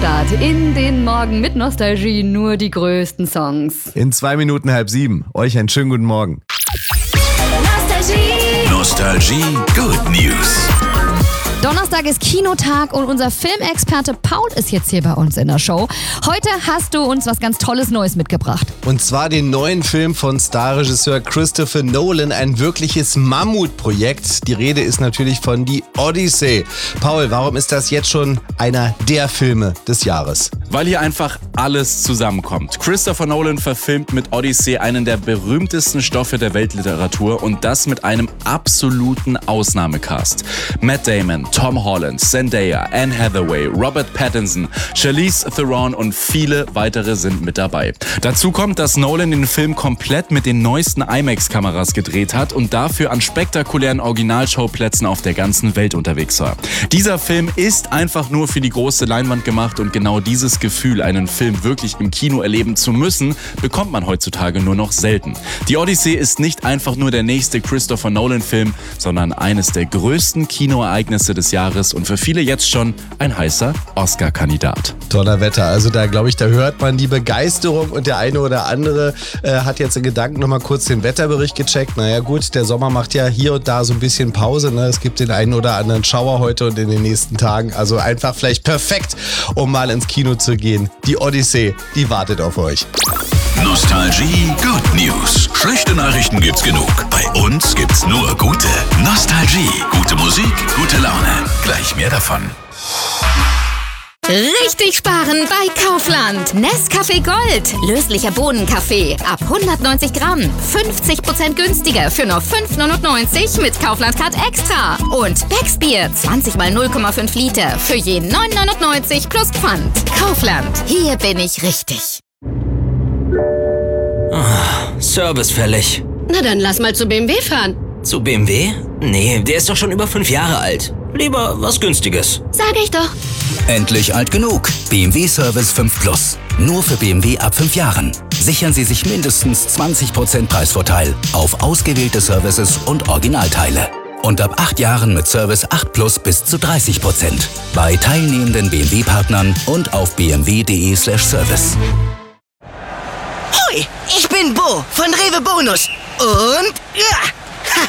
Neustart in den Morgen mit Nostalgie, nur die größten Songs. In 2 Minuten 6:30. Euch einen schönen guten Morgen. Nostalgie Good News. Donnerstag ist Kinotag und unser Filmexperte Paul ist jetzt hier bei uns in der Show. Heute hast du uns was ganz Tolles Neues mitgebracht. Und zwar den neuen Film von Starregisseur Christopher Nolan, ein wirkliches Mammutprojekt. Die Rede ist natürlich von The Odyssey. Paul, warum ist das jetzt schon einer der Filme des Jahres? Weil hier einfach alles zusammenkommt. Christopher Nolan verfilmt mit Odyssey einen der berühmtesten Stoffe der Weltliteratur und das mit einem absoluten Ausnahmecast. Matt Damon, Tom Holland, Zendaya, Anne Hathaway, Robert Pattinson, Charlize Theron und viele weitere sind mit dabei. Dazu kommt, dass Nolan den Film komplett mit den neuesten IMAX-Kameras gedreht hat und dafür an spektakulären Originalschauplätzen auf der ganzen Welt unterwegs war. Dieser Film ist einfach nur für die große Leinwand gemacht und genau dieses Gefühl, einen Film wirklich im Kino erleben zu müssen, bekommt man heutzutage nur noch selten. Die Odyssey ist nicht einfach nur der nächste Christopher Nolan-Film, sondern eines der größten Kinoereignisse des Jahres und für viele jetzt schon ein heißer Oscar-Kandidat. Toller Wetter, also da glaube ich, da hört man die Begeisterung und der eine oder andere hat jetzt in Gedanken nochmal kurz den Wetterbericht gecheckt. Naja gut, der Sommer macht ja hier und da so ein bisschen Pause, ne? Es gibt den einen oder anderen Schauer heute und in den nächsten Tagen, also einfach vielleicht perfekt, um mal ins Kino zu gehen. Die Odyssey, die wartet auf euch. Nostalgie Good News. Schlechte Nachrichten gibt's genug. Bei uns gibt's nur gute. Nostalgie. Gute Musik, gute Laune. Gleich mehr davon. Richtig sparen bei Kaufland. Nescafé Gold. Löslicher Bohnenkaffee. Ab 190 Gramm. 50% günstiger für nur 5,99 mit Kaufland Card Extra. Und Becksbier. 20 mal 0,5 Liter. Für je 9,99 plus Pfand. Kaufland. Hier bin ich richtig. Service fällig. Na dann lass mal zu BMW fahren. Zu BMW? Nee, der ist doch schon über 5 Jahre alt. Lieber was Günstiges. Sag ich doch. Endlich alt genug. BMW Service 5 Plus. Nur für BMW ab 5 Jahren. Sichern Sie sich mindestens 20% Preisvorteil auf ausgewählte Services und Originalteile. Und ab 8 Jahren mit Service 8 Plus bis zu 30%. Bei teilnehmenden BMW-Partnern und auf bmw.de/service. Hoi, ich bin Bo von Rewe Bonus. Und ja,